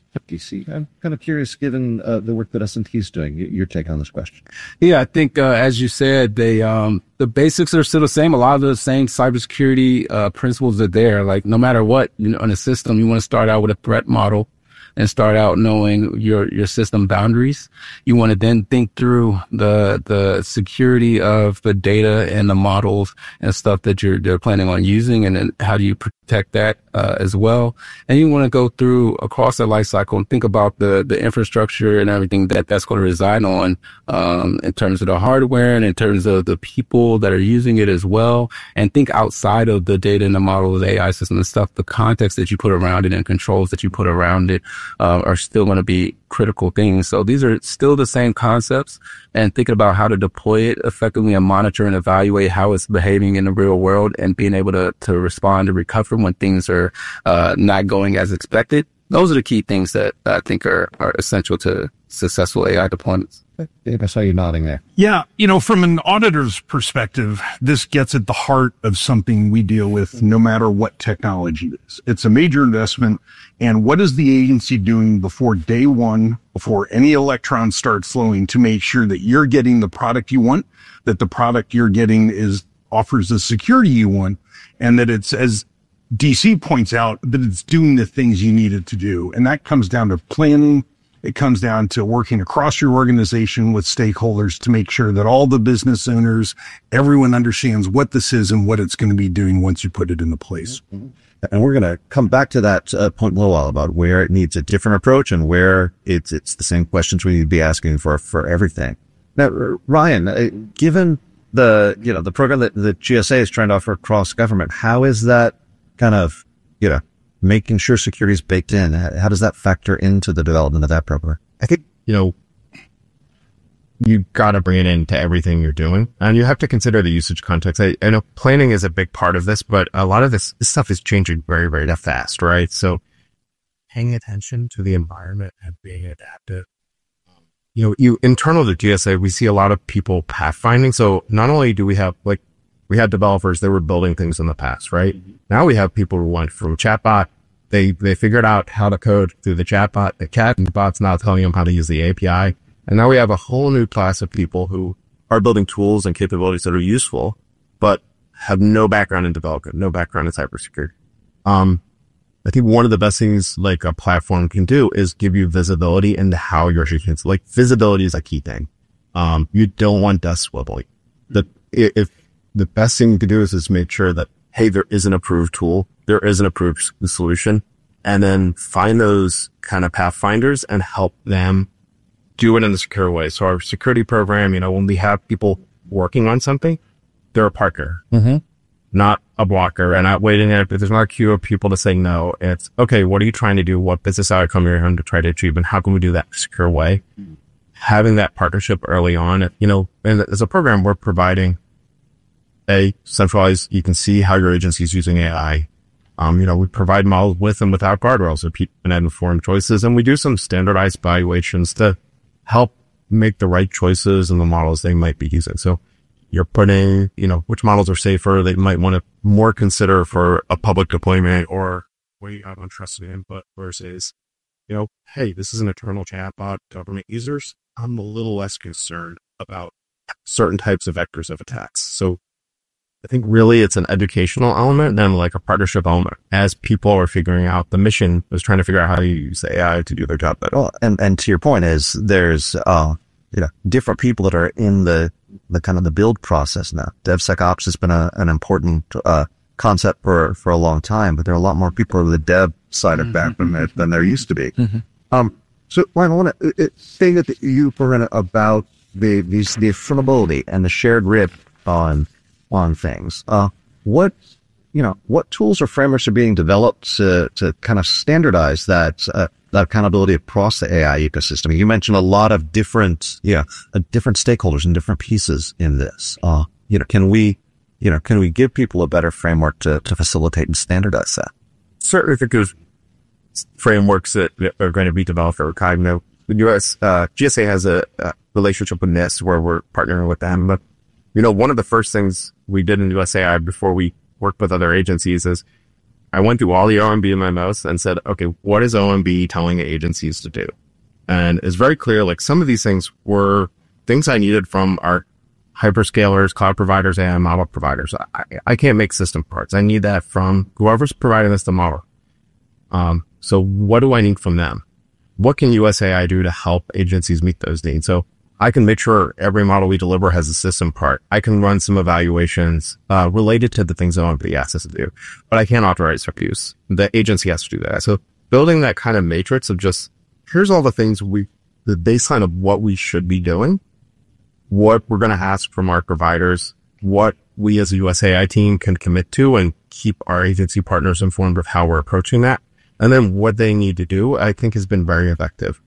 DC. I'm kind of curious, given the work that S&T is doing, your take on this question. Yeah, I think, as you said, the basics are still the same. A lot of the same cybersecurity principles are there. Like, no matter what, in a system, you want to start out with a threat model and start out knowing your system boundaries. You want to then think through the security of the data and the models and stuff that they're planning on using, and then how do you protect that as well. And you want to go through across that life cycle and think about the infrastructure and everything that's going to reside on in terms of the hardware and in terms of the people that are using it as well. And think outside of the data and the models, the AI system and stuff, the context that you put around it and controls that you put around it are still going to be critical things. So these are still the same concepts, and thinking about how to deploy it effectively and monitor and evaluate how it's behaving in the real world and being able to respond and recover when things are not going as expected. Those are the key things that I think are essential to successful AI deployments. Dave, I saw you nodding there. Yeah. From an auditor's perspective, this gets at the heart of something we deal with no matter what technology it is. It's a major investment. And what is the agency doing before day one, before any electron starts flowing, to make sure that you're getting the product you want, that the product you're getting offers the security you want, and that it's, as DC points out, that it's doing the things you need it to do. And that comes down to planning. It comes down to working across your organization with stakeholders to make sure that all the business owners, everyone understands what this is and what it's going to be doing once you put it into place. And we're going to come back to that point in a little while about where it needs a different approach and where it's the same questions we need to be asking for everything. Now, Ryan, given the program that the GSA is trying to offer across government, how is that kind of, making sure security is baked in? How does that factor into the development of that program? I think, you got to bring it into everything you're doing, and you have to consider the usage context. I know planning is a big part of this, but a lot of this stuff is changing very, very fast, right? So paying attention to the environment and being adaptive. Internal to GSA, we see a lot of people pathfinding. So not only do we have, we had developers that were building things in the past, right? Now we have people who went from chatbot. They figured out how to code through the chatbot. The chatbot's now telling them how to use the API. And now we have a whole new class of people who are building tools and capabilities that are useful, but have no background in development, no background in cybersecurity. I think one of the best things like a platform can do is give you visibility into how your shit. Like, visibility is a key thing. You don't want dust swiveling. If the best thing you can do is make sure that, hey, there is an approved tool, there is an approved solution, and then find those kind of pathfinders and help them do it in a secure way. So our security program, when we have people working on something, they're a partner, not a blocker, and not waiting there. There's not a queue of people to say no. It's, okay, what are you trying to do? What business outcome are you going to try to achieve? And how can we do that in a secure way? Having that partnership early on, and as a program, we're providing a centralized, you can see how your agency is using AI. We provide models with and without guardrails so people can have informed choices. And we do some standardized evaluations to help make the right choices in the models they might be using. So you're putting, which models are safer, they might want to more consider for a public deployment or where you have untrusted input versus, hey, this is an internal chatbot, government users. I'm a little less concerned about certain types of vectors of attacks. So I think really it's an educational element than like a partnership element, as people are figuring out the mission is trying to figure out how to use the AI to do their job better. Well, and to your point is there's, different people that are in the kind of the build process now. DevSecOps has been an important, concept for a long time, but there are a lot more people on the dev side of back than there used to be. So Ryan, I want to say that you were in about the affordability and the shared RIP on things. What tools or frameworks are being developed to kind of standardize that accountability across the AI ecosystem? You mentioned a lot of different stakeholders and different pieces in this. Can we give people a better framework to facilitate and standardize that? Certainly think there's frameworks that are going to be developed over time. The US, GSA has a relationship with NIST where we're partnering with them. But, one of the first things we did in USAI before we worked with other agencies is I went through all the OMB memos and said, okay, what is OMB telling agencies to do? And it's very clear, like some of these things were things I needed from our hyperscalers, cloud providers, AI model providers. I can't make system parts. I need that from whoever's providing this tomorrow. So what do I need from them? What can USAI do to help agencies meet those needs? So I can make sure every model we deliver has a system part. I can run some evaluations related to the things that OMB asks us to do, but I can't authorize their use. The agency has to do that. So building that kind of matrix of just, here's all the things the baseline of what we should be doing, what we're going to ask from our providers, what we as a USAI team can commit to and keep our agency partners informed of how we're approaching that. And then what they need to do, I think has been very effective.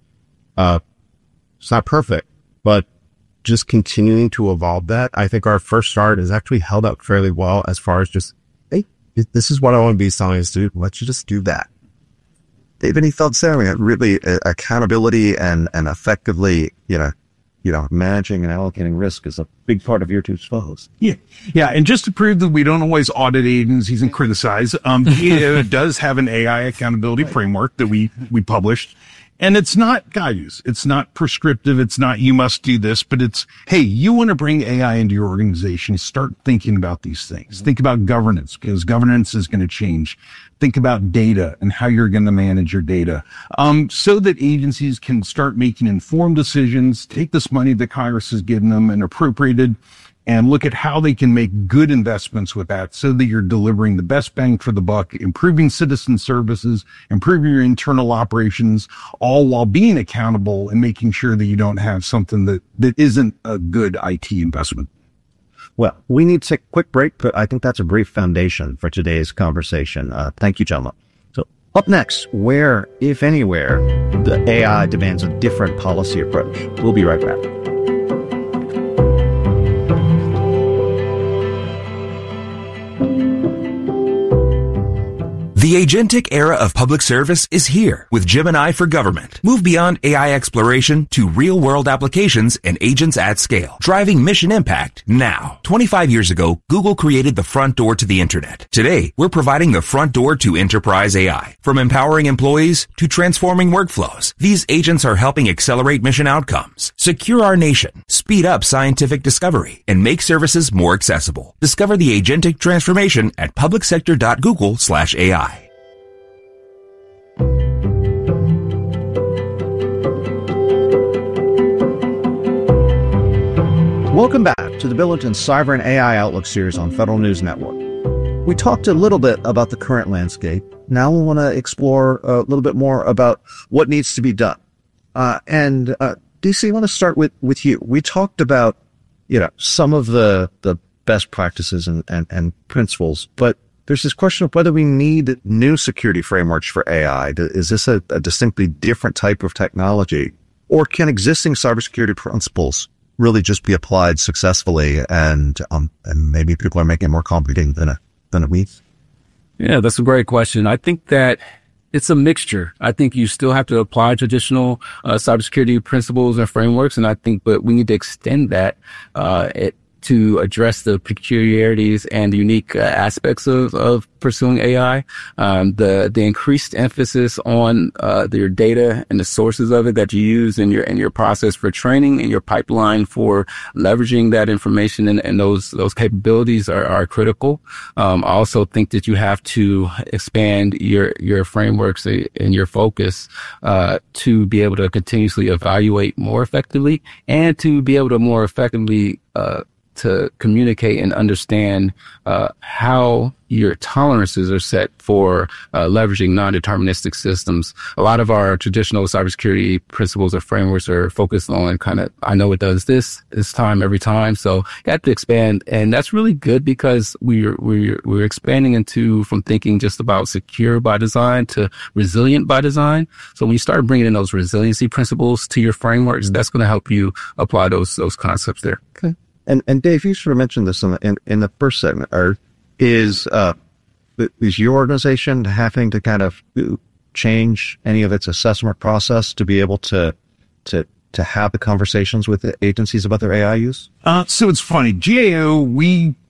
It's not perfect, but just continuing to evolve that. I think our first start is actually held up fairly well as far as just, hey, this is what OMB is telling us to do. Let's just do that. Dave, any thoughts there? I mean, really accountability and effectively, managing and allocating risk is a big part of Year Two's foes. Yeah. And just to prove that we don't always audit agencies and criticize, it does have an AI accountability framework that we published. And it's not guidance. It's not prescriptive. It's not, you must do this, but it's, hey, you want to bring AI into your organization. Start thinking about these things. Think about governance, because governance is going to change. Think about data and how you're going to manage your data, so that agencies can start making informed decisions, take this money that Congress has given them and appropriated, and look at how they can make good investments with that so that you're delivering the best bang for the buck, improving citizen services, improving your internal operations, all while being accountable and making sure that you don't have something that isn't a good IT investment. Well, we need to take a quick break, but I think that's a brief foundation for today's conversation. Thank you, gentlemen. So up next, where, if anywhere, the AI demands a different policy approach. We'll be right back. The agentic era of public service is here with Gemini for Government. Move beyond AI exploration to real-world applications and agents at scale, driving mission impact now. 25 years ago, Google created the front door to the internet. Today, we're providing the front door to enterprise AI. From empowering employees to transforming workflows, these agents are helping accelerate mission outcomes, secure our nation, speed up scientific discovery, and make services more accessible. Discover the agentic transformation at publicsector.google/AI. Welcome back to the Billington Cyber and AI Outlook series on Federal News Network. We talked a little bit about the current landscape. Now we want to explore a little bit more about what needs to be done. And DC, I want to start with you. We talked about, some of the best practices and principles, but there's this question of whether we need new security frameworks for AI. Is this a distinctly different type of technology, or can existing cybersecurity principles really just be applied successfully, and maybe people are making it more complicated than it means? Yeah, that's a great question. I think that it's a mixture. I think you still have to apply traditional cybersecurity principles and frameworks, but we need to extend that to address the peculiarities and the unique aspects of pursuing AI. The increased emphasis on your data and the sources of it that you use in your process for training and your pipeline for leveraging that information and those capabilities are critical. I also think that you have to expand your frameworks and your focus to be able to continuously evaluate more effectively and to be able to more effectively to communicate and understand how your tolerances are set for leveraging non-deterministic systems. A lot of our traditional cybersecurity principles or frameworks are focused on I know it does this time every time. So you have to expand, and that's really good because we're expanding from thinking just about secure by design to resilient by design. So when you start bringing in those resiliency principles to your frameworks, that's going to help you apply those concepts there. Okay. And Dave, you sort of mentioned this in the first segment. Is your organization having to kind of change any of its assessment process to be able to have the conversations with the agencies about their AI use? So it's funny. GAO, we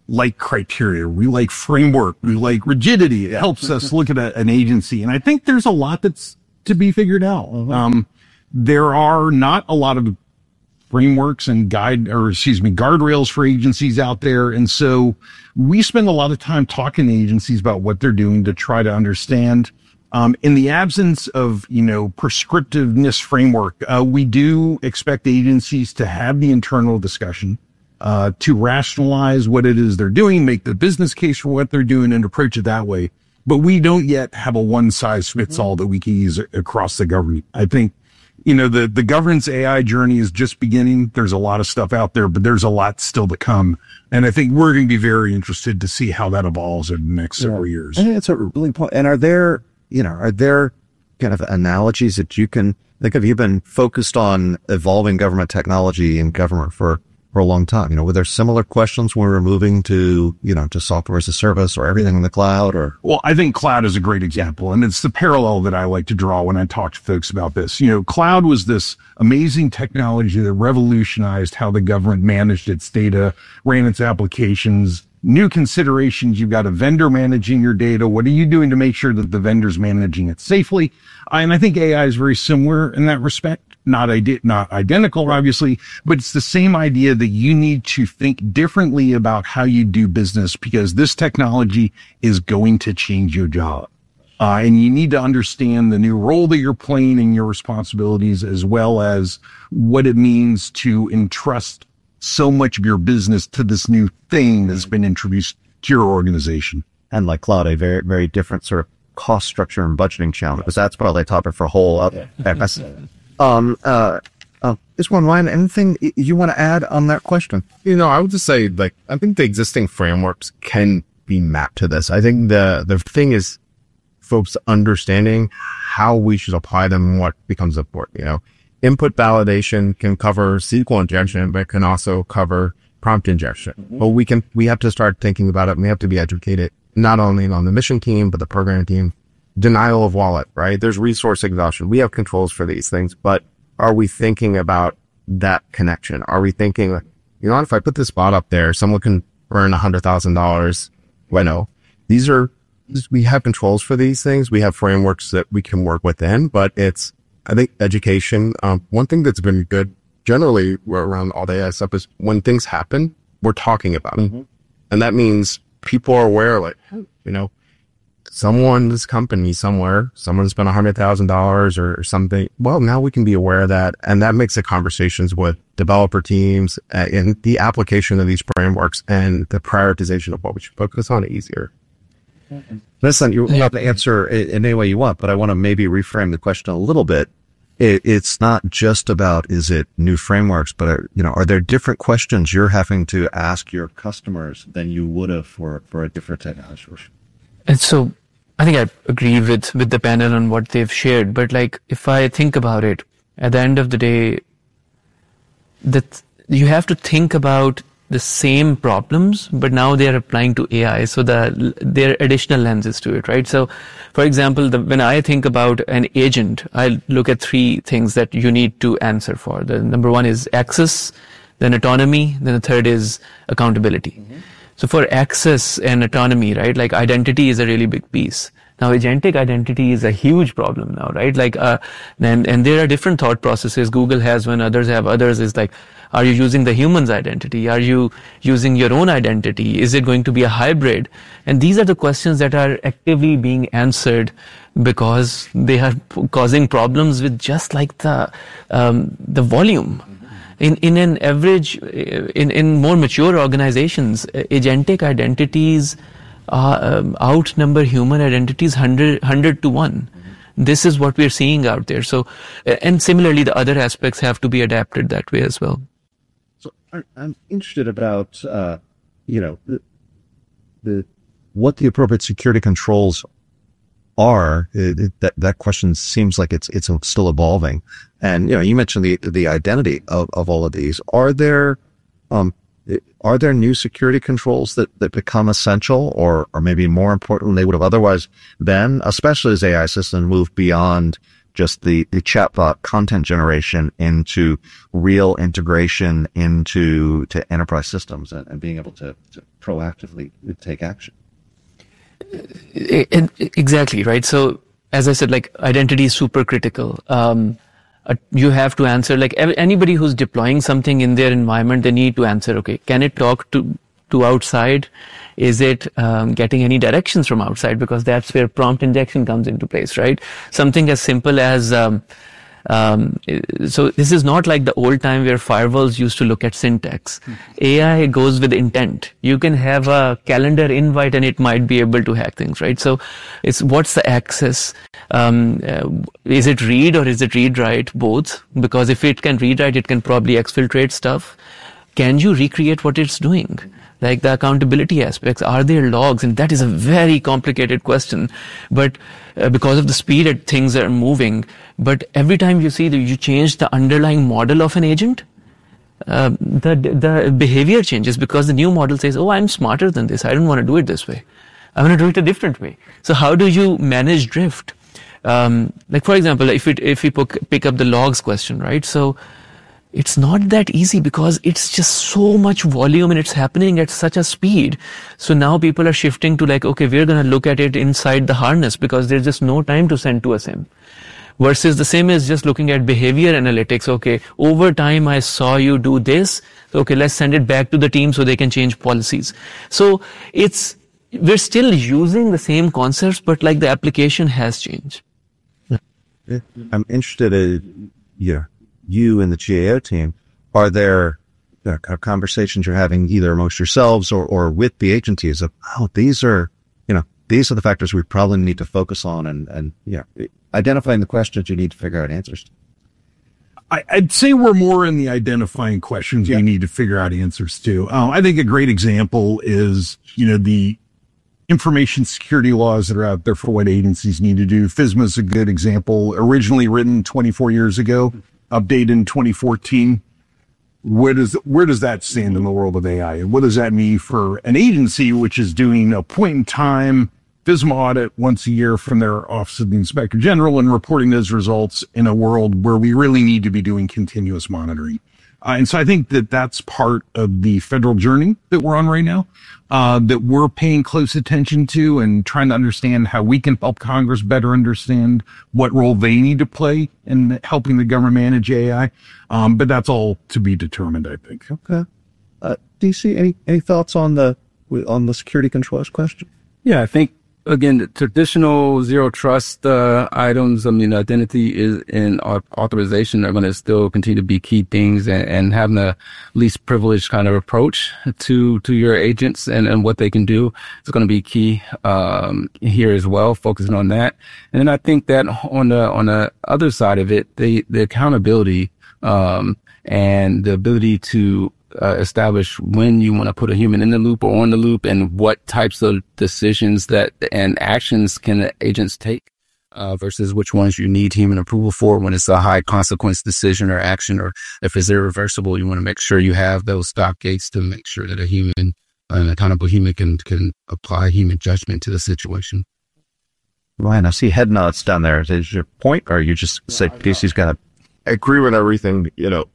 like criteria. We like framework. We like rigidity. It helps us look at an agency. And I think there's a lot that's to be figured out. There are not a lot of frameworks and guardrails for agencies out there. And so we spend a lot of time talking to agencies about what they're doing to try to understand. In the absence of, prescriptiveness framework, we do expect agencies to have the internal discussion, to rationalize what it is they're doing, make the business case for what they're doing, and approach it that way. But we don't yet have a one size fits all that we can use across the government. I think, the governance AI journey is just beginning. There's a lot of stuff out there, but there's a lot still to come. And I think we're going to be very interested to see how that evolves over the next several years. I think it's a really point. And are there kind of analogies that you can think of? You've been focused on evolving government technology in government for a long time. Were there similar questions when we were moving to software as a service or everything in the cloud? Or well, I think cloud is a great example, and it's the parallel that I like to draw when I talk to folks about this. Cloud was this amazing technology that revolutionized how the government managed its data, ran its applications. New considerations. You've got a vendor managing your data. What are you doing to make sure that the vendor's managing it safely? And I think AI is very similar in that respect. Not identical, obviously, but it's the same idea that you need to think differently about how you do business, because this technology is going to change your job. And you need to understand the new role that you're playing and your responsibilities, as well as what it means to entrust so much of your business to this new thing that's been introduced to your organization. And like cloud, a very, very different sort of cost structure and budgeting challenge, because that's probably a topic for a whole other episode. This one, Ryan, anything you want to add on that question? I would just say, I think the existing frameworks can be mapped to this. I think the thing is folks understanding how we should apply them and what becomes important. Input validation can cover SQL injection, but it can also cover prompt injection. But we have to start thinking about it, and we have to be educated, not only on the mission team, but the program team. Denial of wallet, right? There's resource exhaustion. We have controls for these things, but are we thinking about that connection? Are we thinking, if I put this bot up there, someone can earn $100,000. Well, no, we have controls for these things. We have frameworks that we can work within, but I think education, one thing that's been good generally around all the AI stuff is when things happen, we're talking about it. And that means people are aware, someone's company somewhere, someone spent $100,000 or something. Well, now we can be aware of that. And that makes the conversations with developer teams in the application of these frameworks and the prioritization of what we should focus on easier. Listen, you have to answer in any way you want, but I want to maybe reframe the question a little bit. It's not just about, is it new frameworks, but are there different questions you're having to ask your customers than you would have for a different technology? And so I think I agree with the panel on what they've shared, but if I think about it, at the end of the day, that you have to think about the same problems, but now they are applying to AI. So there are additional lenses to it, right? So for example, when I think about an agent, I look at three things that you need to answer for. The number one is access, then autonomy, then the third is accountability. So for access and autonomy, right, identity is a really big piece. Now, agentic identity is a huge problem now, right? And there are different thought processes. Google has one, others have others. Is are you using the human's identity? Are you using your own identity? Is it going to be a hybrid? And these are the questions that are actively being answered because they are causing problems with just the volume. In an average, in more mature organizations, agentic identities outnumber human identities 100 to 1. This is what we're seeing out there. So, and similarly, the other aspects have to be adapted that way as well. So I'm interested about, what the appropriate security controls are. That question seems like it's still evolving. And, you mentioned the identity of all of these. Are there new security controls that become essential or maybe more important than they would have otherwise been, especially as AI systems move beyond just the chatbot content generation into real integration into enterprise systems and being able to proactively take action. Exactly, right? So as I said, like identity is super critical. You have to answer, like anybody who's deploying something in their environment, they need to answer, okay, can it talk to outside? Is it getting any directions from outside? Because that's where prompt injection comes into place, right? Something as simple as, so this is not like the old time where firewalls used to look at syntax. AI goes with intent. You can have a calendar invite and it might be able to hack things, right? So it's what's the access? Is it read or is it read write? Both. Because if it can read write, it can probably exfiltrate stuff. Can you recreate what it's doing? Like the accountability aspects, are there logs? And that is a very complicated question, but because of the speed at things are moving. But every time you see that you change the underlying model of an agent, the behavior changes because the new model says, oh, I'm smarter than this. I don't want to do it this way. I want to do it a different way. So how do you manage drift? Like for example, if we pick up the logs question, right? So it's not that easy because it's just so much volume and it's happening at such a speed. So now people are shifting to like, okay, we're going to look at it inside the harness because there's just no time to send to a SIEM. Versus the same is just looking at behavior analytics. Okay, over time I saw you do this. Okay, let's send it back to the team so they can change policies. So we're still using the same concepts, but like the application has changed. I'm interested in, you and the GAO team, are there conversations you're having either amongst yourselves or with the agencies of, these are the factors we probably need to focus on and identifying the questions you need to figure out answers to? I'd say we're more in the identifying questions we need to figure out answers to. I think a great example is, the information security laws that are out there for what agencies need to do. FISMA is a good example, originally written 24 years ago. Updated in 2014. Where does that stand in the world of AI? And what does that mean for an agency which is doing a point in time FISMA audit once a year from their Office of the Inspector General and reporting those results in a world where we really need to be doing continuous monitoring? And so I think that that's part of the federal journey that we're on right now, that we're paying close attention to and trying to understand how we can help Congress better understand what role they need to play in helping the government manage AI. But that's all to be determined, I think. Okay. DC, any thoughts on the security controls question? Yeah, I think, again, the traditional zero trust items, identity is and authorization are going to still continue to be key things, and having the least privileged kind of approach to your agents and what they can do is going to be key here as well, focusing on that. And then I think that on the other side of it, the accountability and the ability to establish when you want to put a human in the loop or on the loop, and what types of decisions and actions can agents take versus which ones you need human approval for when it's a high consequence decision or action, or if it's irreversible, you want to make sure you have those stop gates to make sure that an accountable human can apply human judgment to the situation. Ryan, I see head nods down there. Is your point, or you just say DC's got to? I agree with everything,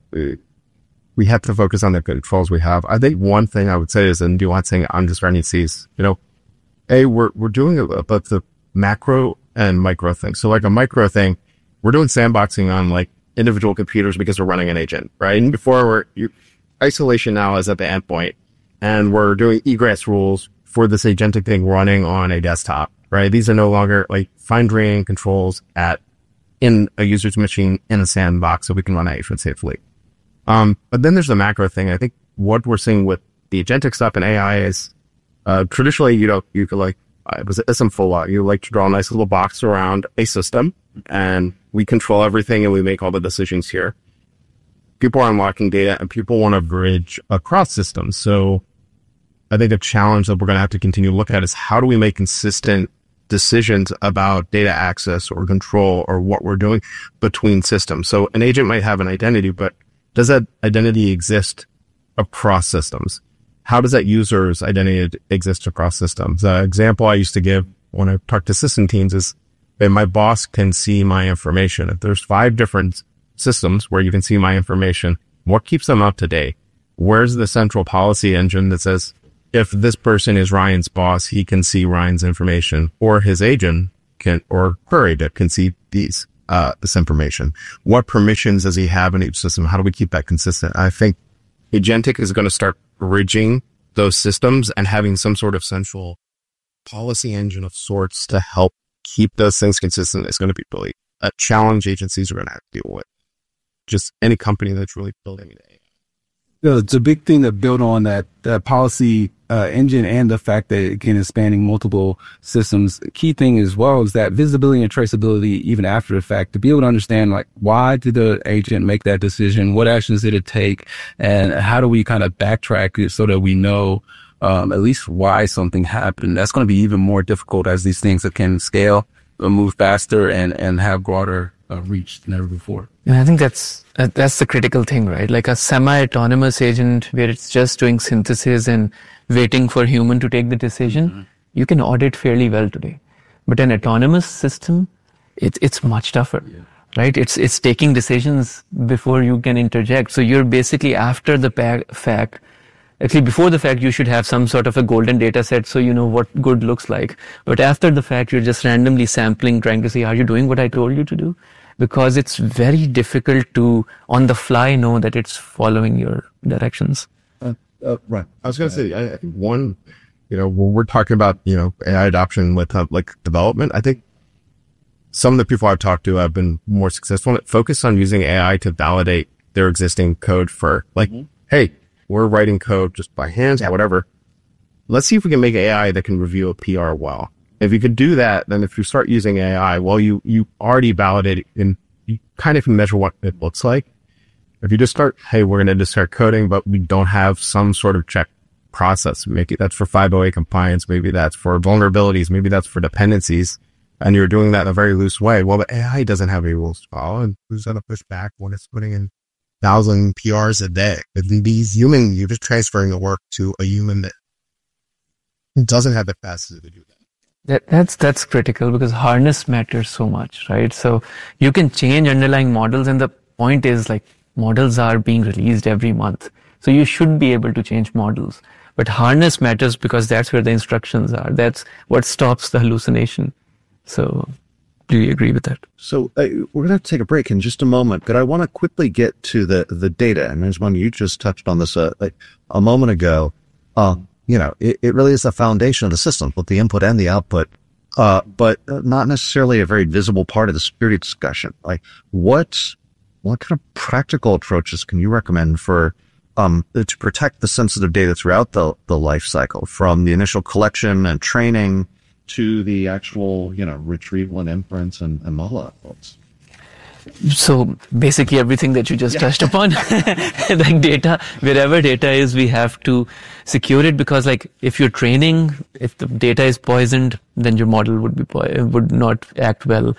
we have to focus on the controls we have. I think one thing I would say is, and nuancing on just running Cs, we're doing about the macro and micro thing. So like a micro thing, we're doing sandboxing on like individual computers because we're running an agent, right? And before isolation now is at the endpoint, and we're doing egress rules for this agentic thing running on a desktop, right? These are no longer like fine-grained controls in a user's machine in a sandbox so we can run agent safely. But then there's the macro thing. I think what we're seeing with the agentic stuff and AI is, traditionally, you could like, it was a simple law. You like to draw a nice little box around a system, and we control everything and we make all the decisions here. People are unlocking data and people want to bridge across systems. So I think the challenge that we're going to have to continue to look at is how do we make consistent decisions about data access or control or what we're doing between systems. So an agent might have an identity, but does that identity exist across systems? How does that user's identity exist across systems? Example I used to give when I talk to system teams is and my boss can see my information. If there's 5 different systems where you can see my information, what keeps them up to date? Where's the central policy engine that says, if this person is Ryan's boss, he can see Ryan's information, or his agent can, or her agent can see this information? What permissions does he have in each system? How do we keep that consistent? I think agentic is going to start bridging those systems and having some sort of central policy engine of sorts to help keep those things consistent. Is going to be really a challenge agencies are going to have to deal with. Just any company that's really building it. It's a big thing to build on that policy engine, and the fact that, again, is spanning multiple systems. The key thing as well is that visibility and traceability, even after the fact, to be able to understand, like, why did the agent make that decision? What actions did it take? And how do we kind of backtrack it so that we know at least why something happened? That's going to be even more difficult as these things that can scale, move faster, and have broader reach than ever before. And I think that's the critical thing, right? Like a semi-autonomous agent where it's just doing synthesis and waiting for human to take the decision, you can audit fairly well today. But an autonomous system, it's much tougher, right? It's taking decisions before you can interject. So you're basically after the fact. Actually, before the fact, you should have some sort of a golden data set so you know what good looks like. But after the fact, you're just randomly sampling, trying to see, are you doing what I told you to do? Because it's very difficult to, on the fly, know that it's following your directions. Right. I was going to say, I think one, when we're talking about, AI adoption with like development, I think some of the people I've talked to have been more successful focus on using AI to validate their existing code for like, hey, we're writing code just by hand, whatever. Let's see if we can make AI that can review a PR well. If you could do that, then if you start using AI, well, you already validate it and you kind of can measure what it looks like. If you just start, hey, we're going to just start coding, but we don't have some sort of check process. Maybe that's for 508 compliance. Maybe that's for vulnerabilities. Maybe that's for dependencies. And you're doing that in a very loose way. Well, but AI doesn't have any rules to follow. And who's going to push back when it's putting in 1,000 PRs a day? These human, you're just transferring the work to a human that doesn't have the capacity to do that. That's critical because harness matters so much, right? So you can change underlying models, and the point is, like, models are being released every month. So you should be able to change models. But harness matters because that's where the instructions are. That's what stops the hallucination. So do you agree with that? So we're going to have to take a break in just a moment, but I want to quickly get to the data. And there's one you just touched on this like a moment ago. It really is the foundation of the system, both the input and the output, but not necessarily a very visible part of the security discussion. Like, what kind of practical approaches can you recommend for to protect the sensitive data throughout the life cycle, from the initial collection and training to the actual, retrieval and inference and model outputs? So basically everything that you just touched upon, like data, wherever data is, we have to secure it, because like if you're training, if the data is poisoned, then your model would not act well.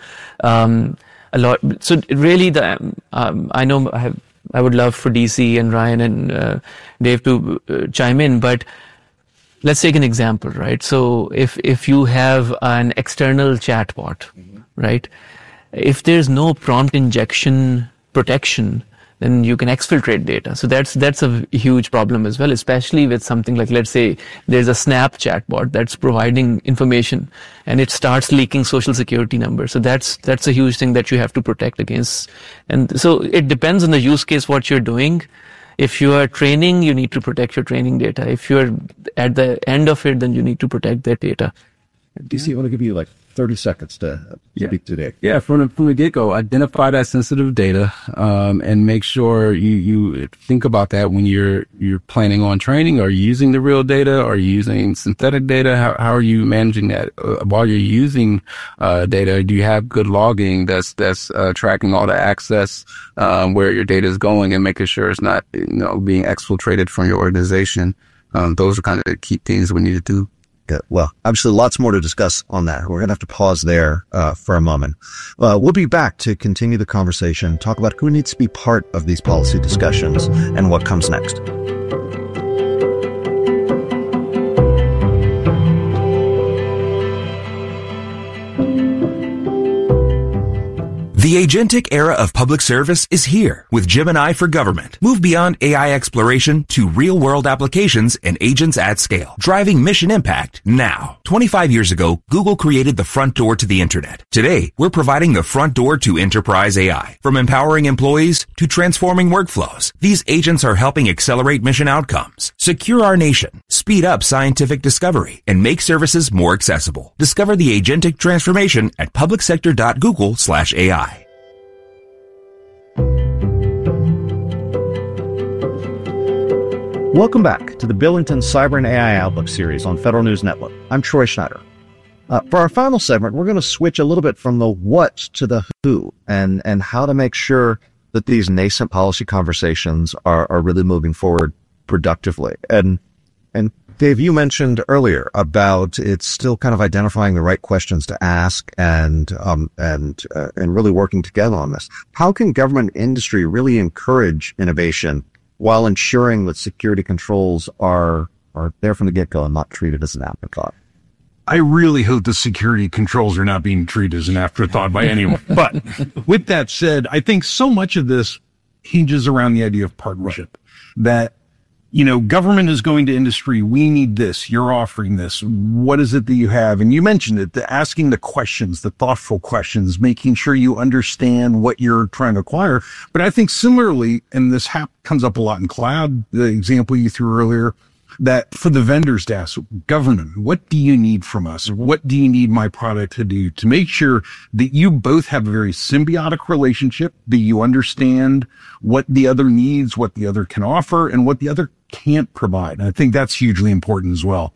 So really I know I would love for DC and Ryan and Dave to chime in, but let's take an example, right? So if you have an external chatbot, right? If there's no prompt injection protection, then you can exfiltrate data. So that's a huge problem as well, especially with something like, let's say there's a Snap chatbot that's providing information and it starts leaking social security numbers. So that's a huge thing that you have to protect against. And so it depends on the use case, what you're doing. If you are training, you need to protect your training data. If you're at the end of it, then you need to protect that data. DC, I want to give you like 30 seconds to speak today. Yeah, from the get-go, identify that sensitive data, and make sure you think about that when you're planning on training. Are you using the real data? Are you using synthetic data? How are you managing that? While you're using data, do you have good logging that's tracking all the access, where your data is going, and making sure it's not being exfiltrated from your organization? Those are kind of the key things we need to do. Well, obviously lots more to discuss on that. We're going to have to pause there for a moment. We'll be back to continue the conversation, talk about who needs to be part of these policy discussions and what comes next. The agentic era of public service is here with Gemini for Government. Move beyond AI exploration to real-world applications and agents at scale, driving mission impact now. 25 years ago, Google created the front door to the internet. Today, we're providing the front door to enterprise AI. From empowering employees to transforming workflows, these agents are helping accelerate mission outcomes, secure our nation, speed up scientific discovery, and make services more accessible. Discover the agentic transformation at publicsector.google/AI. Welcome back to the Billington Cyber and AI Outlook series on Federal News Network. I'm Troy Schneider. For our final segment, we're going to switch a little bit from the what to the who and how to make sure that these nascent policy conversations are really moving forward productively. And Dave, you mentioned earlier about it's still kind of identifying the right questions to ask and really working together on this. How can government industry really encourage innovation while ensuring that security controls are there from the get-go and not treated as an afterthought? I really hope the security controls are not being treated as an afterthought by anyone. But with that said, I think so much of this hinges around the idea of partnership. That, government is going to industry. We need this. You're offering this. What is it that you have? And you mentioned it, asking the questions, the thoughtful questions, making sure you understand what you're trying to acquire. But I think similarly, and this comes up a lot in cloud, the example you threw earlier, that for the vendors to ask government, what do you need from us? What do you need my product to do to make sure that you both have a very symbiotic relationship, that you understand what the other needs, what the other can offer, and what the other can't provide. And I think that's hugely important as well.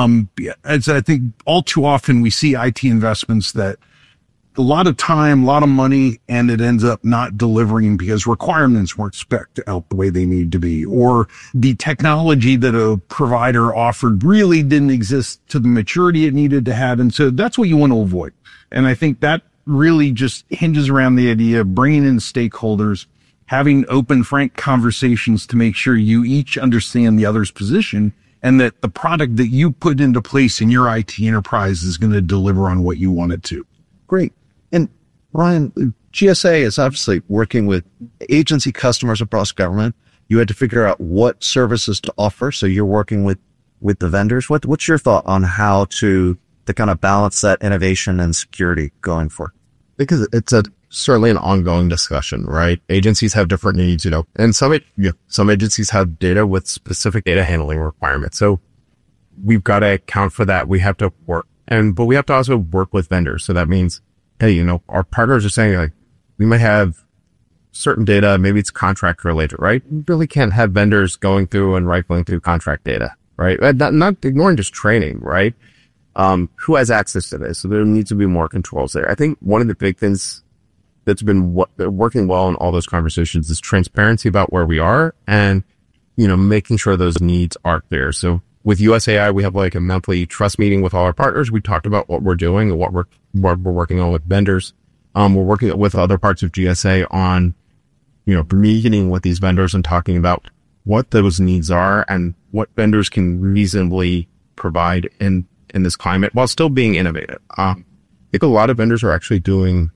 As I think all too often we see IT investments that a lot of time, a lot of money, and it ends up not delivering because requirements weren't spec'd out the way they need to be, or the technology that a provider offered really didn't exist to the maturity it needed to have. And so that's what you want to avoid. And I think that really just hinges around the idea of bringing in stakeholders, having open, frank conversations to make sure you each understand the other's position and that the product that you put into place in your IT enterprise is going to deliver on what you want it to. Great. And Ryan, GSA is obviously working with agency customers across government. You had to figure out what services to offer. So you're working with the vendors. What's your thought on how to kind of balance that innovation and security going forward? Because it's certainly an ongoing discussion, right? Agencies have different needs, and some agencies have data with specific data handling requirements. So we've got to account for that. We have to work, but we have to also work with vendors. So that means, hey, our partners are saying like, we might have certain data, maybe it's contract related, right? We really can't have vendors going through and rifling through contract data, right? Not ignoring just training, right? Who has access to this? So there needs to be more controls there. I think one of the big things that's been working well in all those conversations is transparency about where we are and, making sure those needs are clear. So with USAI, we have like a monthly trust meeting with all our partners. We talked about what we're doing and what we're working on with vendors. We're working with other parts of GSA on, meeting with these vendors and talking about what those needs are and what vendors can reasonably provide in this climate while still being innovative. I think a lot of vendors are actually doing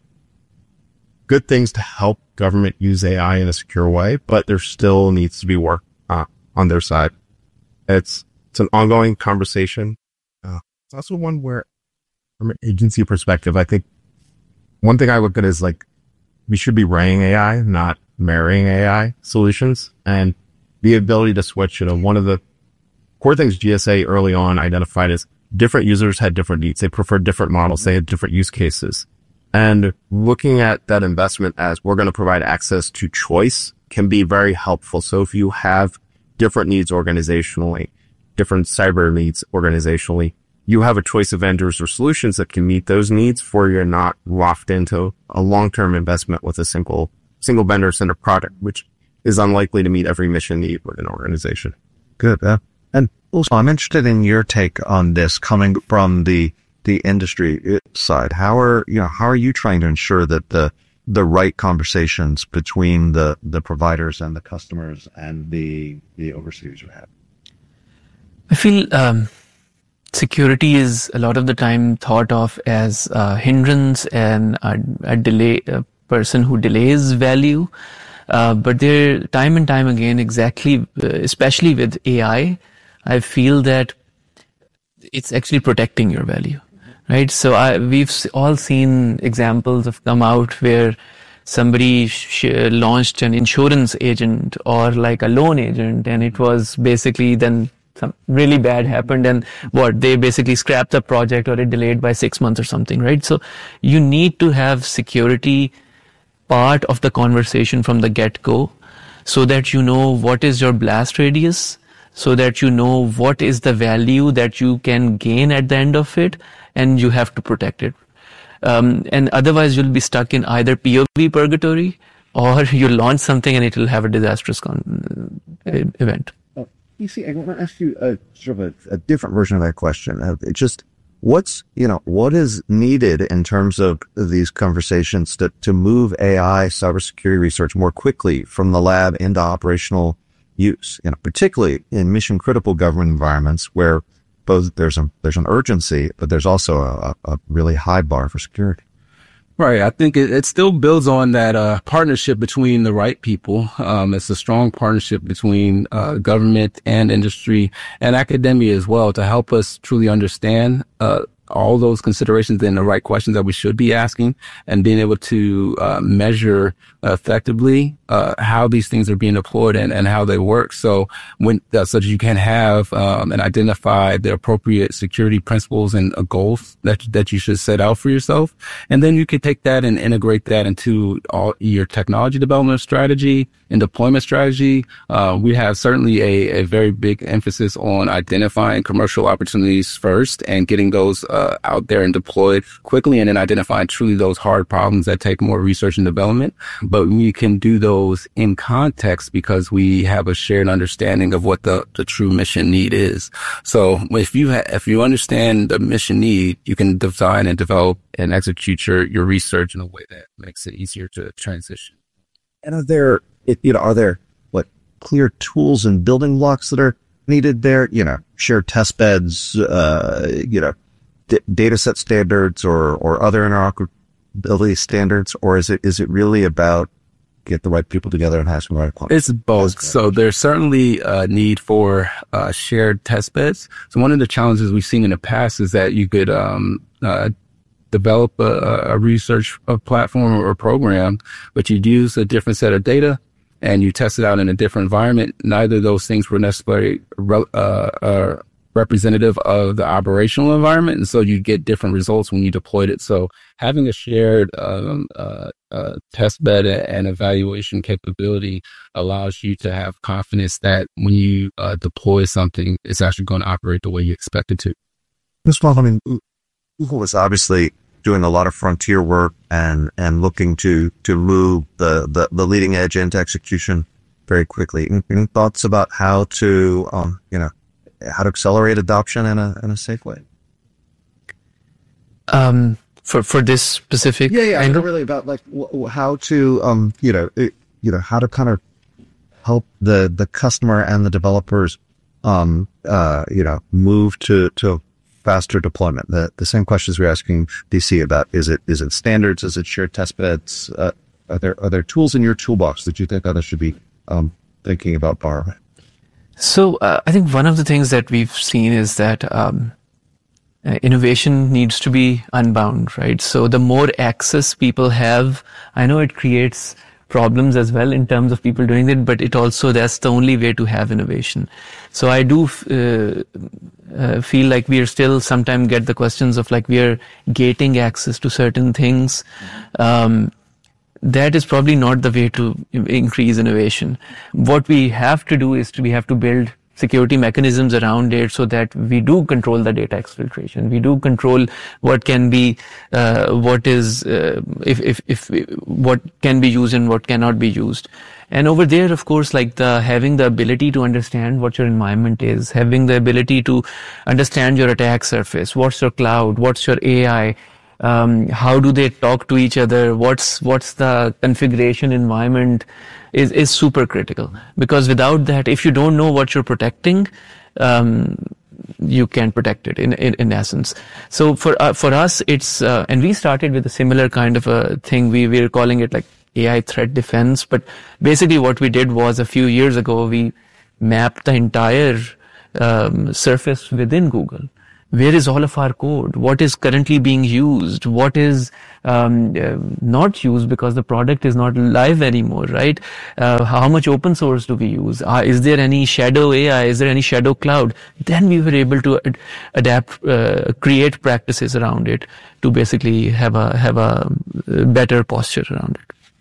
good things to help government use AI in a secure way, but there still needs to be work on their side. It's an ongoing conversation. It's also one where, from an agency perspective, I think one thing I look at is like, we should be running AI, not marrying AI solutions, and the ability to switch. One of the core things GSA early on identified is different users had different needs. They preferred different models. They had different use cases. And looking at that investment as we're going to provide access to choice can be very helpful. So if you have different needs organizationally, different cyber needs organizationally, you have a choice of vendors or solutions that can meet those needs for you're not locked into a long-term investment with a single vendor center product, which is unlikely to meet every mission need with an organization. Good. And also, I'm interested in your take on this coming from the industry side. How are you trying to ensure that the right conversations between the providers and the customers and the overseers have? I feel security is a lot of the time thought of as a hindrance and a delay, person who delays value. But there, time and time again, especially with AI, I feel that it's actually protecting your value, right? So we've all seen examples have come out where somebody launched an insurance agent or like a loan agent, and it was basically then some really bad happened, and they basically scrapped the project or it delayed by 6 months or something, right? So you need to have security part of the conversation from the get-go, so that you know what is your blast radius, so that you know what is the value that you can gain at the end of it, and you have to protect it. And otherwise you'll be stuck in either POV purgatory, or you launch something and it will have a disastrous event. You see, I want to ask you sort of a different version of that question. It just, what is needed in terms of these conversations to move AI cybersecurity research more quickly from the lab into operational use, particularly in mission critical government environments where both there's an urgency, but there's also a really high bar for security. Right. I think it still builds on that partnership between the right people. It's a strong partnership between government and industry and academia as well, to help us truly understand all those considerations and the right questions that we should be asking, and being able to measure effectively how these things are being deployed and how they work. So so that you can have and identify the appropriate security principles and goals that you should set out for yourself. And then you can take that and integrate that into all your technology development strategy and deployment strategy. We have certainly a very big emphasis on identifying commercial opportunities first and getting those out there and deployed quickly, and then identifying truly those hard problems that take more research and development. But we can do those in context because we have a shared understanding of what the true mission need is. So if you understand the mission need, you can design and develop and execute your research in a way that makes it easier to transition. And are there clear tools and building blocks that are needed there? Shared test beds, data set standards or other interoperability standards, or is it really about get the right people together and have some right quality? It's both. So there's certainly a need for shared test beds. So one of the challenges we've seen in the past is that you could develop a research platform or a program, but you'd use a different set of data and you test it out in a different environment. Neither of those things were necessarily representative of the operational environment, and so you get different results when you deployed it. So having a shared test bed and evaluation capability allows you to have confidence that when you deploy something, it's actually going to operate the way you expect it to. Google is obviously doing a lot of frontier work and looking to move the leading edge into execution very quickly. Any thoughts about how to how to accelerate adoption in a safe way? For this specific angle? Really about how to how to kind of help the customer and the developers move to faster deployment. The same questions we're asking DC about, is it standards, is it shared test beds? Are there tools in your toolbox that you think others should be thinking about borrowing? So I think one of the things that we've seen is that innovation needs to be unbound, right? So the more access people have, I know it creates problems as well in terms of people doing it, but that's the only way to have innovation. So I do feel like we are still sometimes get the questions of we are gating access to certain things. That is probably not the way to increase innovation. What we have to do is we have to build security mechanisms around it so that we do control the data exfiltration. We do control what can be, what can be used and what cannot be used. And over there, of course, having the ability to understand what your environment is, having the ability to understand your attack surface, what's your cloud, what's your AI, how do they talk to each other, what's the configuration environment is super critical. Because without that, if you don't know what you're protecting, you can protect it in essence. So for us, it's, and we started with a similar kind of a thing. We were calling it like AI threat defense. But basically what we did was a few years ago, we mapped the entire surface within Google. Where is all of our code? What is currently being used? What is not used because the product is not live anymore, right? How much open source do we use? Is there any shadow AI? Is there any shadow cloud? Then we were able to adapt, create practices around it to basically have a better posture around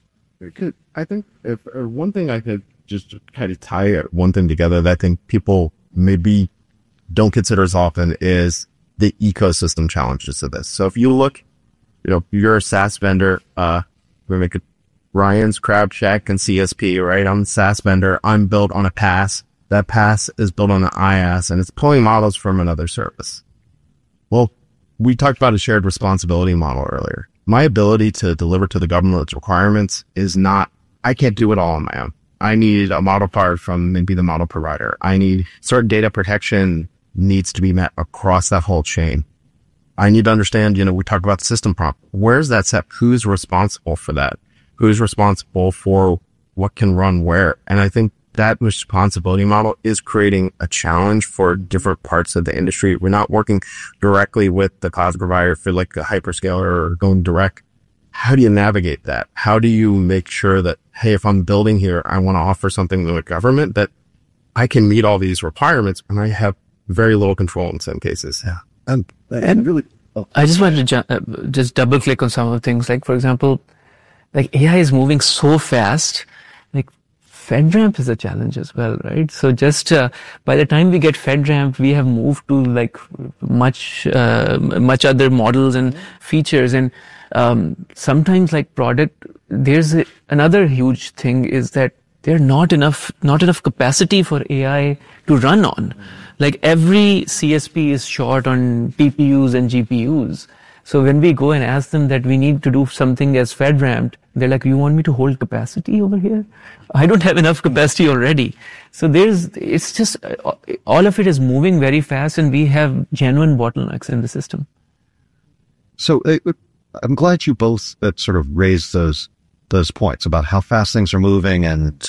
it. I think if one thing I could just kind of tie one thing together that I think people maybe don't consider as often is the ecosystem challenges of this. So if you look, you're a SaaS vendor, we make it Ryan's CrowdCheck and CSP, right? I'm a SaaS vendor. I'm built on a PaaS. That PaaS is built on an IaaS and it's pulling models from another service. Well, we talked about a shared responsibility model earlier. My ability to deliver to the government's requirements is not, I can't do it all on my own. I need a model part from maybe the model provider. I need certain data protection needs to be met across that whole chain. I need to understand, we talk about the system prompt. Where's that set? Who's responsible for that? Who's responsible for what can run where? And I think that responsibility model is creating a challenge for different parts of the industry. We're not working directly with the cloud provider for like a hyperscaler or going direct. How do you navigate that? How do you make sure that, hey, if I'm building here, I want to offer something to the government that I can meet all these requirements and I have very little control in some cases. Yeah. And really, I just wanted to just double click on some of the things. Like, for example, like AI is moving so fast, like FedRAMP is a challenge as well, right? So just by the time we get FedRAMP, we have moved to like much other models and features. And sometimes like there's another huge thing is that there's not enough capacity for AI to run on. Like every CSP is short on TPUs and GPUs. So when we go and ask them that we need to do something as FedRAMP, they're like, you want me to hold capacity over here? I don't have enough capacity already. So it's just, all of it is moving very fast and we have genuine bottlenecks in the system. So I'm glad you both sort of raised those points about how fast things are moving and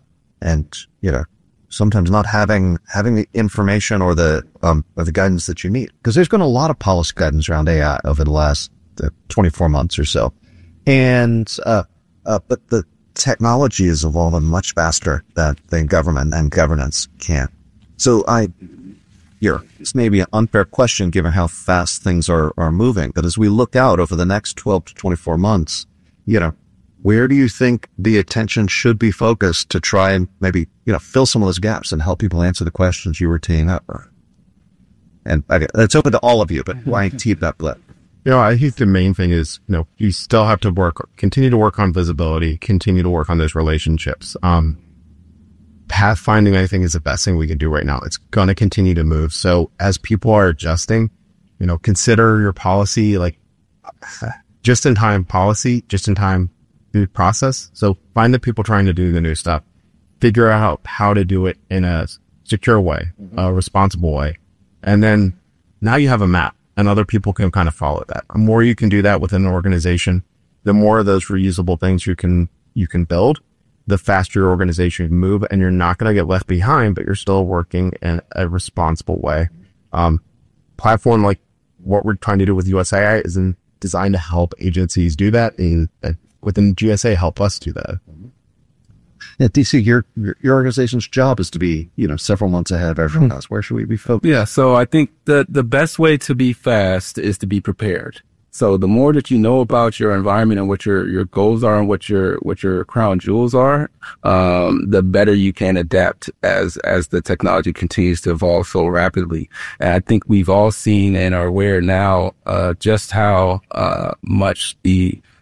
sometimes not having the information or the guidance that you need. Because there's been a lot of policy guidance around AI over the last 24 months or so. And, but the technology is evolving much faster than government and governance can. So this may be an unfair question given how fast things are moving. But as we look out over the next 12 to 24 months, where do you think the attention should be focused to try and maybe, fill some of those gaps and help people answer the questions you were teeing up? And it's open to all of you, but why tee it up? I think the main thing is, you still have to continue to work on visibility, continue to work on those relationships. Pathfinding, I think, is the best thing we can do right now. It's going to continue to move. So as people are adjusting, consider your policy, like just-in-time policy, just-in-time process. So find the people trying to do the new stuff, figure out how to do it in a secure way, a responsible way. And then now you have a map and other people can kind of follow that. The more you can do that within an organization, the more of those reusable things you can build, the faster your organization can move, and you're not going to get left behind, but you're still working in a responsible way. Platform like what we're trying to do with USAI is designed to help agencies do that, and within GSA help us do that. Yeah, DC, your organization's job is to be, several months ahead of everyone else. Where should we be focused? Yeah, so I think the best way to be fast is to be prepared. So the more that you know about your environment and what your goals are and what your crown jewels are, the better you can adapt as the technology continues to evolve so rapidly. And I think we've all seen and are aware now just how much the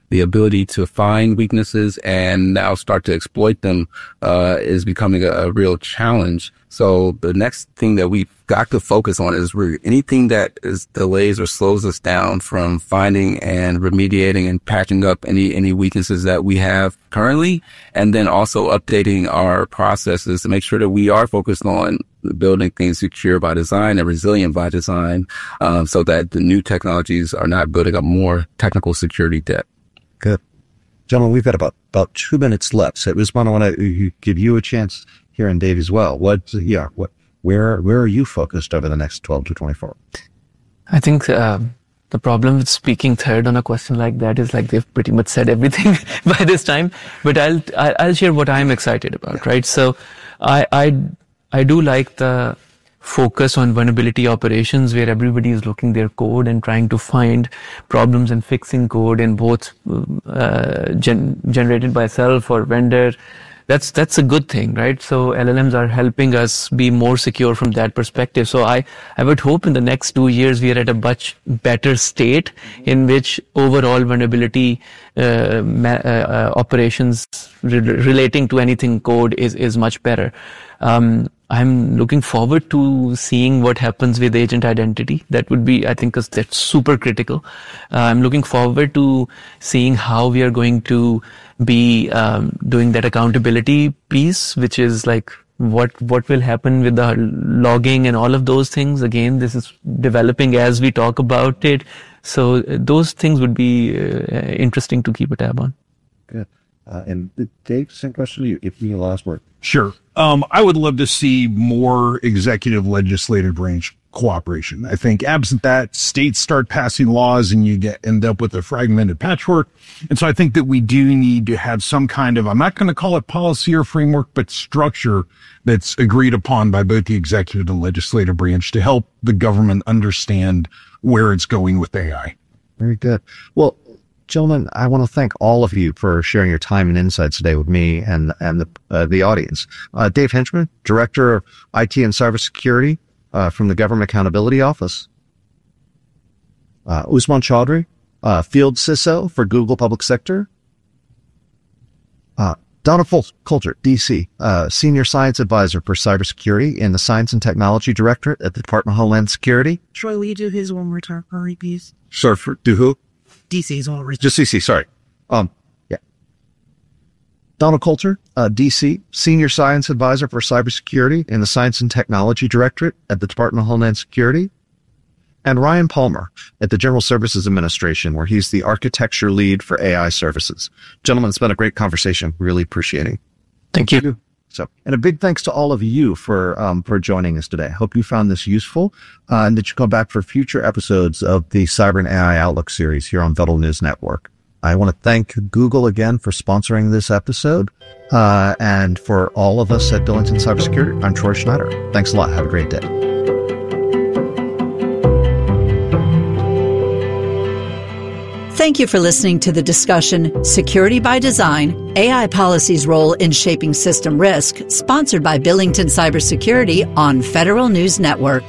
the ability to find weaknesses and now start to exploit them is becoming a real challenge. So the next thing that we've got to focus on is anything that delays or slows us down from finding and remediating and patching up any weaknesses that we have currently, and then also updating our processes to make sure that we are focused on building things secure by design and resilient by design, so that the new technologies are not building up more technical security debt. Good. Gentlemen, we've got about 2 minutes left. So Usman, I want to give you a chance here, and Dave as well. Where are you focused over the next 12 to 24? I think the problem with speaking third on a question like that is like they've pretty much said everything by this time. But I'll share what I'm excited about, right? So I do like the focus on vulnerability operations, where everybody is looking their code and trying to find problems and fixing code in both generated by self or vendor. That's a good thing, right? So LLMs are helping us be more secure from that perspective. So I would hope in the next 2 years we are at a much better state in which overall vulnerability operations relating to anything code is much better. I'm looking forward to seeing what happens with agent identity. That would be, I think, that's super critical. I'm looking forward to seeing how we are going to be doing that accountability piece, which is like what will happen with the logging and all of those things. Again, this is developing as we talk about it. So those things would be interesting to keep a tab on. Good. And Dave, same question to you. Give me a last word. Sure. I would love to see more executive legislative branch cooperation. I think absent that, states start passing laws and you end up with a fragmented patchwork. And so I think that we do need to have some kind of, I'm not going to call it policy or framework, but structure that's agreed upon by both the executive and legislative branch to help the government understand where it's going with AI. Very good. Well, gentlemen, I want to thank all of you for sharing your time and insights today with me and the audience. Dave Henchman, Director of IT and Cybersecurity from the Government Accountability Office. Usman Chaudhry, Field CISO for Google Public Sector. Donald Coulter, DC, Senior Science Advisor for Cybersecurity in the Science and Technology Directorate at the Department of Homeland Security. Troy, will you do his one more time for me, please? Sorry, do who? DC's all original. Just CC, sorry. Yeah. Donald Coulter, DC, Senior Science Advisor for Cybersecurity in the Science and Technology Directorate at the Department of Homeland Security. And Ryan Palmer at the General Services Administration, where he's the Architecture Lead for AI Services. Gentlemen, it's been a great conversation. Really appreciating. Thank you. So, and a big thanks to all of you for joining us today. Hope you found this useful, and that you come back for future episodes of the Cyber and AI Outlook series here on Federal News Network. I want to thank Google again for sponsoring this episode, and for all of us at Billington Cybersecurity. I'm Troy Schneider. Thanks a lot. Have a great day. Thank you for listening to the discussion, Security by Design, AI Policy's Role in Shaping System Risk, sponsored by Billington Cybersecurity on Federal News Network.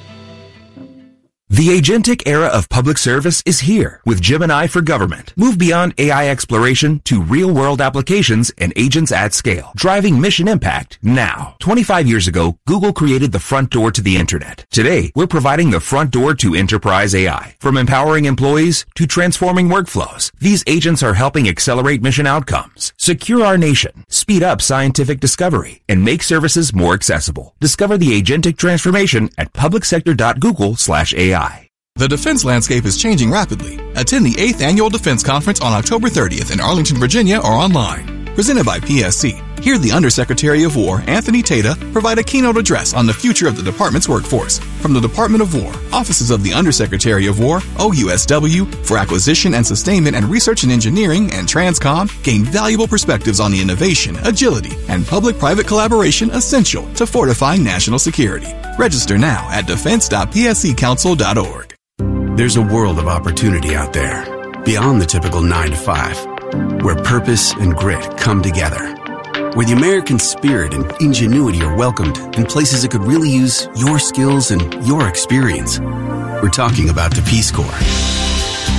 The agentic era of public service is here with Gemini for Government. Move beyond AI exploration to real-world applications and agents at scale, driving mission impact now. 25 years ago, Google created the front door to the internet. Today, we're providing the front door to enterprise AI. From empowering employees to transforming workflows, these agents are helping accelerate mission outcomes, secure our nation, speed up scientific discovery, and make services more accessible. Discover the agentic transformation at publicsector.google/AI. The defense landscape is changing rapidly. Attend the 8th Annual Defense Conference on October 30th in Arlington, Virginia, or online. Presented by PSC, hear the Undersecretary of War, Anthony Tata, provide a keynote address on the future of the department's workforce. From the Department of War, Offices of the Undersecretary of War, OUSW, for Acquisition and Sustainment and Research and Engineering, and Transcom, gain valuable perspectives on the innovation, agility, and public-private collaboration essential to fortifying national security. Register now at defense.psccouncil.org. There's a world of opportunity out there, beyond the typical 9 to 5, where purpose and grit come together, where the American spirit and ingenuity are welcomed in places that could really use your skills and your experience. We're talking about the Peace Corps.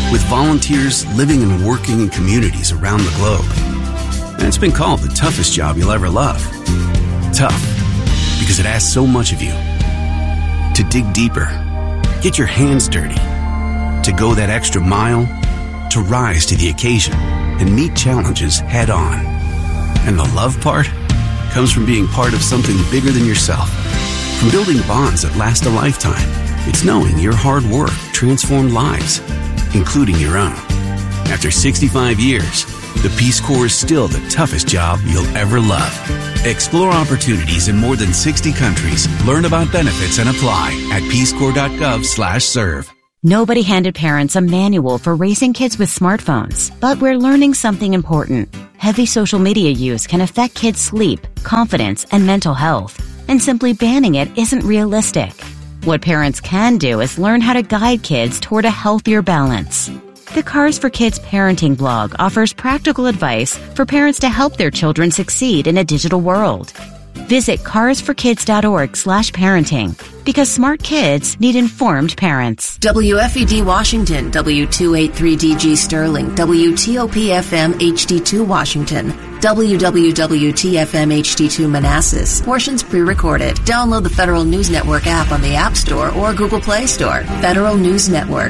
with volunteers living and working in communities around the globe. And it's been called the toughest job you'll ever love. Tough, because it asks so much of you. To dig deeper, get your hands dirty, to go that extra mile, to rise to the occasion and meet challenges head on. And the love part comes from being part of something bigger than yourself. From building bonds that last a lifetime, it's knowing your hard work transformed lives, including your own. After 65 years, the Peace Corps is still the toughest job you'll ever love. Explore opportunities in more than 60 countries. Learn about benefits and apply at peacecorps.gov/serve. Nobody handed parents a manual for raising kids with smartphones, but we're learning something important. Heavy social media use can affect kids' sleep, confidence, and mental health, and simply banning it isn't realistic. What parents can do is learn how to guide kids toward a healthier balance. The Cars for Kids parenting blog offers practical advice for parents to help their children succeed in a digital world. Visit carsforkids.org/parenting, because smart kids need informed parents. WFED Washington, W283DG Sterling, WTOP-FM HD2 Washington, WWWT-FM HD2 Manassas. Portions pre-recorded. Download the Federal News Network app on the App Store or Google Play Store. Federal News Network.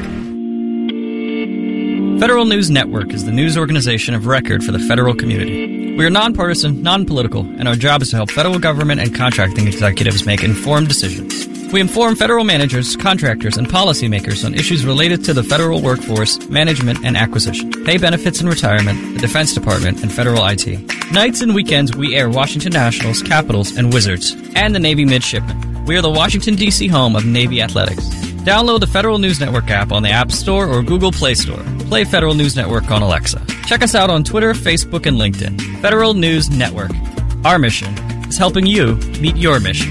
Federal News Network is the news organization of record for the federal community. We are nonpartisan, non-political, and our job is to help federal government and contracting executives make informed decisions. We inform federal managers, contractors, and policymakers on issues related to the federal workforce, management, and acquisition, pay benefits and retirement, the Defense Department, and federal IT. Nights and weekends, we air Washington Nationals, Capitals, and Wizards, and the Navy Midshipmen. We are the Washington, D.C. home of Navy Athletics. Download the Federal News Network app on the App Store or Google Play Store. Play Federal News Network on Alexa. Check us out on Twitter, Facebook, and LinkedIn. Federal News Network. Our mission is helping you meet your mission.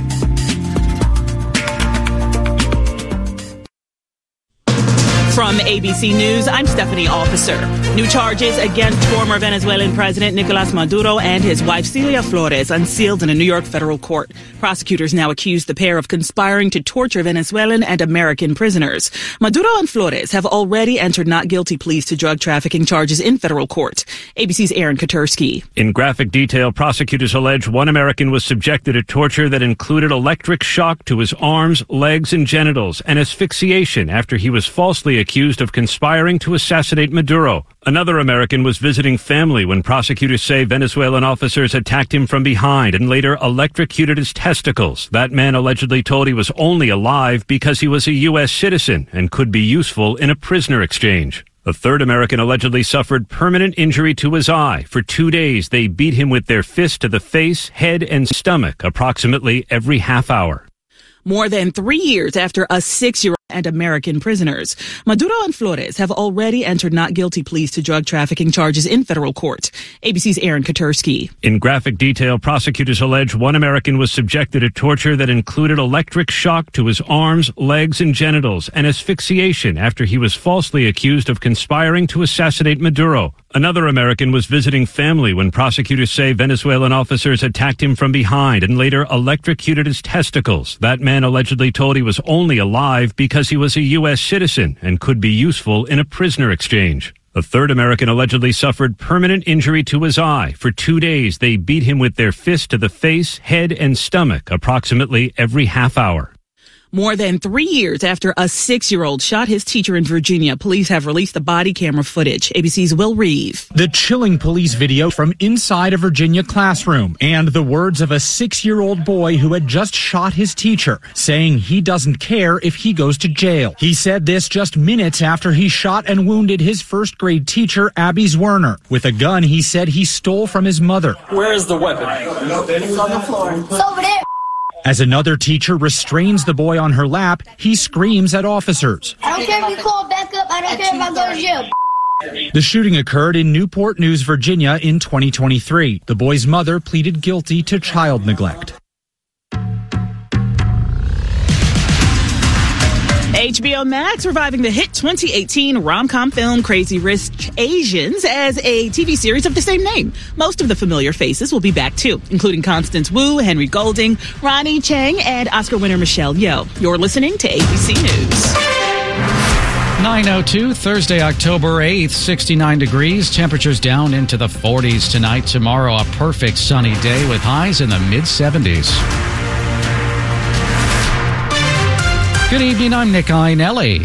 From ABC News, I'm Stephanie Officer. New charges against former Venezuelan President Nicolas Maduro and his wife Celia Flores unsealed in a New York federal court. Prosecutors now accuse the pair of conspiring to torture Venezuelan and American prisoners. Maduro and Flores have already entered not guilty pleas to drug trafficking charges in federal court. ABC's Aaron Katursky. In graphic detail, prosecutors allege one American was subjected to torture that included electric shock to his arms, legs, and genitals, and asphyxiation after he was falsely accused of conspiring to assassinate Maduro. Another American was visiting family when prosecutors say Venezuelan officers attacked him from behind and later electrocuted his testicles. That man allegedly told he was only alive because he was a U.S. citizen and could be useful in a prisoner exchange. A third American allegedly suffered permanent injury to his eye. For 2 days, they beat him with their fist to the face, head, and stomach approximately every half hour. More than 3 years after a 6-year-old and American prisoners, Maduro and Flores have already entered not guilty pleas to drug trafficking charges in federal court. ABC's Aaron Katursky. In graphic detail, prosecutors allege one American was subjected to torture that included electric shock to his arms, legs, and genitals, and asphyxiation after he was falsely accused of conspiring to assassinate Maduro. Another American was visiting family when prosecutors say Venezuelan officers attacked him from behind and later electrocuted his testicles. That man allegedly told he was only alive because he was a U.S. citizen and could be useful in a prisoner exchange. A third American allegedly suffered permanent injury to his eye. For 2 days, they beat him with their fist to the face, head, and stomach approximately every half hour. More than 3 years after a 6-year-old shot his teacher in Virginia, police have released the body camera footage. ABC's Will Reeve. The chilling police video from inside a Virginia classroom and the words of a 6-year-old boy who had just shot his teacher, saying he doesn't care if he goes to jail. He said this just minutes after he shot and wounded his first-grade teacher, Abby Zwerner, with a gun he said he stole from his mother. Where is the weapon? It's on the floor. It's over there. As another teacher restrains the boy on her lap, he screams at officers. I don't care if you call back up. I don't care if I go to jail. The shooting occurred in Newport News, Virginia in 2023. The boy's mother pleaded guilty to child neglect. HBO Max reviving the hit 2018 rom-com film Crazy Rich Asians as a TV series of the same name. Most of the familiar faces will be back too, including Constance Wu, Henry Golding, Ronnie Chang, and Oscar winner Michelle Yeoh. You're listening to ABC News. 9:02, Thursday, October 8th, 69 degrees. Temperatures down into the 40s tonight. Tomorrow, a perfect sunny day with highs in the mid-70s. Good evening, I'm Nick Iannelli.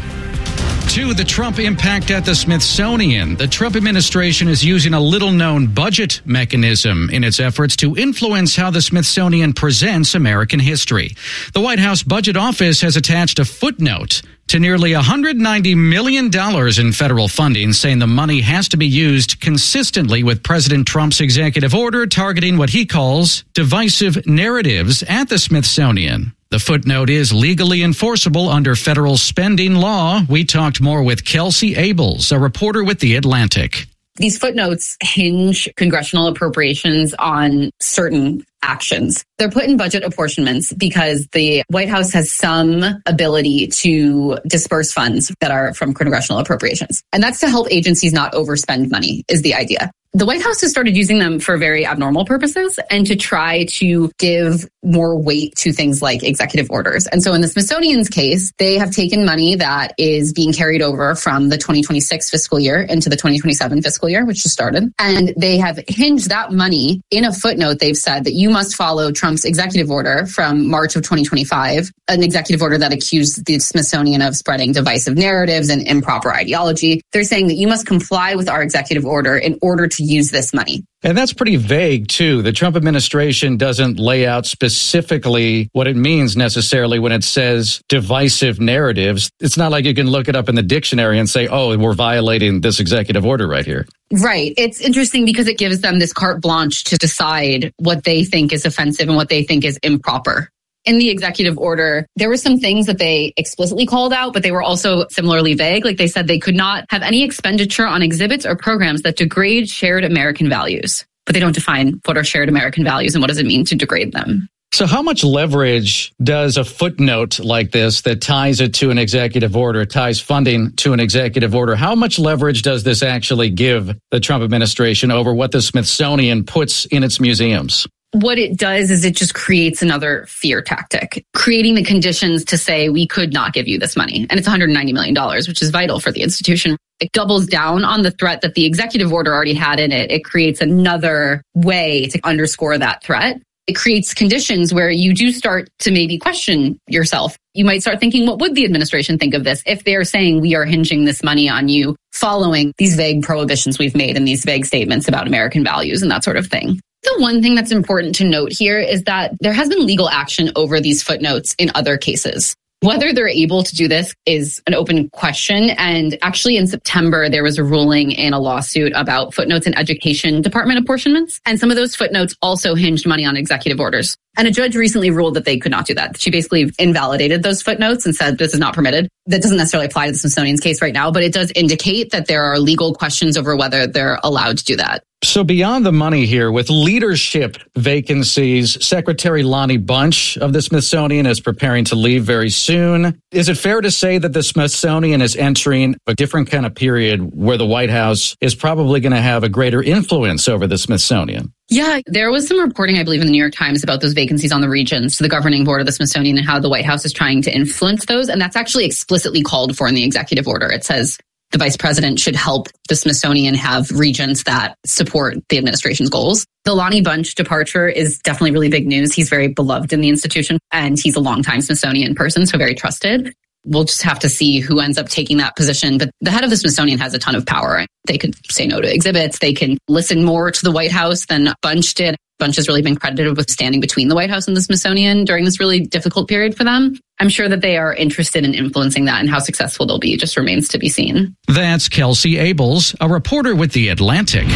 To the Trump impact at the Smithsonian. The Trump administration is using a little-known budget mechanism in its efforts to influence how the Smithsonian presents American history. The White House Budget Office has attached a footnote to nearly $190 million in federal funding, saying the money has to be used consistently with President Trump's executive order targeting what he calls divisive narratives at the Smithsonian. The footnote is legally enforceable under federal spending law. We talked more with Kelsey Abels, a reporter with The Atlantic. These footnotes hinge congressional appropriations on certain actions. They're put in budget apportionments because the White House has some ability to disperse funds that are from congressional appropriations. And that's to help agencies not overspend money, is the idea. The White House has started using them for very abnormal purposes and to try to give more weight to things like executive orders. And so in the Smithsonian's case, they have taken money that is being carried over from the 2026 fiscal year into the 2027 fiscal year, which just started. And they have hinged that money in a footnote. They've said that you must follow Trump's executive order from March of 2025, an executive order that accused the Smithsonian of spreading divisive narratives and improper ideology. They're saying that you must comply with our executive order in order to use this money. And that's pretty vague, too. The Trump administration doesn't lay out specifically what it means necessarily when it says divisive narratives. It's not like you can look it up in the dictionary and say, oh, we're violating this executive order right here. Right. It's interesting because it gives them this carte blanche to decide what they think is offensive and what they think is improper. In the executive order, there were some things that they explicitly called out, but they were also similarly vague. Like they said they could not have any expenditure on exhibits or programs that degrade shared American values. But they don't define what are shared American values and what does it mean to degrade them. So how much leverage does a footnote like this that ties it to an executive order, ties funding to an executive order, how much leverage does this actually give the Trump administration over what the Smithsonian puts in its museums? What it does is it just creates another fear tactic, creating the conditions to say we could not give you this money. And it's $190 million, which is vital for the institution. It doubles down on the threat that the executive order already had in it. It creates another way to underscore that threat. It creates conditions where you do start to maybe question yourself. You might start thinking, what would the administration think of this if they're saying we are hinging this money on you following these vague prohibitions we've made and these vague statements about American values and that sort of thing? The one thing that's important to note here is that there has been legal action over these footnotes in other cases. Whether they're able to do this is an open question. And actually in September, there was a ruling in a lawsuit about footnotes in education department apportionments. And some of those footnotes also hinged money on executive orders. And a judge recently ruled that they could not do that. She basically invalidated those footnotes and said this is not permitted. That doesn't necessarily apply to the Smithsonian's case right now, but it does indicate that there are legal questions over whether they're allowed to do that. So beyond the money here, with leadership vacancies, Secretary Lonnie Bunch of the Smithsonian is preparing to leave very soon. Is it fair to say that the Smithsonian is entering a different kind of period where the White House is probably going to have a greater influence over the Smithsonian? Yeah, there was some reporting, I believe, in the New York Times about those vacancies on the regents to the governing board of the Smithsonian and how the White House is trying to influence those. And that's actually explicitly called for in the executive order. It says the vice president should help the Smithsonian have regents that support the administration's goals. The Lonnie Bunch departure is definitely really big news. He's very beloved in the institution and he's a longtime Smithsonian person, so very trusted. We'll just have to see who ends up taking that position. But the head of the Smithsonian has a ton of power. They could say no to exhibits. They can listen more to the White House than Bunch did. Bunch has really been credited with standing between the White House and the Smithsonian during this really difficult period for them. I'm sure that they are interested in influencing that, and how successful they'll be just remains to be seen. That's Kelsey Abels, a reporter with The Atlantic.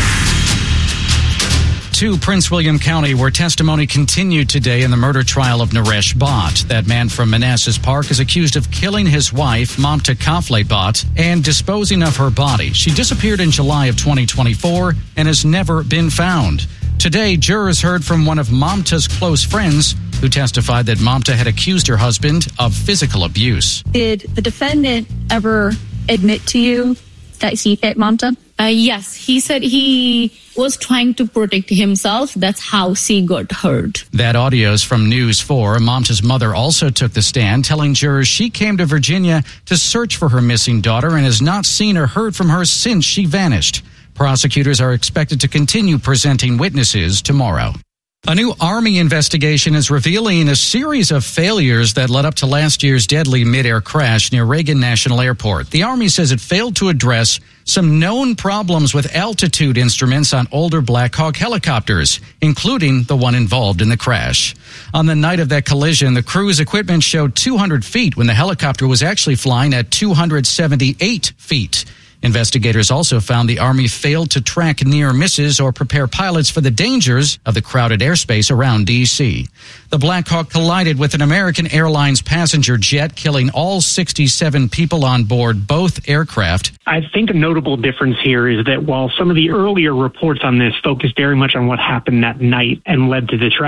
To Prince William County, where testimony continued today in the murder trial of Naresh Bhatt. That man from Manassas Park is accused of killing his wife, Mamta Kafle Bhatt, and disposing of her body. She disappeared in July of 2024 and has never been found. Today, jurors heard from one of Mamta's close friends who testified that Mamta had accused her husband of physical abuse. Did the defendant ever admit to you that he hit Mamta? Yes, he said he was trying to protect himself. That's how she got hurt. That audio is from News 4. Momta's mother also took the stand, telling jurors she came to Virginia to search for her missing daughter and has not seen or heard from her since she vanished. Prosecutors are expected to continue presenting witnesses tomorrow. A new Army investigation is revealing a series of failures that led up to last year's deadly mid-air crash near Reagan National Airport. The Army says it failed to address some known problems with altitude instruments on older Black Hawk helicopters, including the one involved in the crash. On the night of that collision, the crew's equipment showed 200 feet when the helicopter was actually flying at 278 feet. Investigators also found the Army failed to track near misses or prepare pilots for the dangers of the crowded airspace around D.C. The Black Hawk collided with an American Airlines passenger jet, killing all 67 people on board both aircraft. I think a notable difference here is that while some of the earlier reports on this focused very much on what happened that night and led to the tragedy,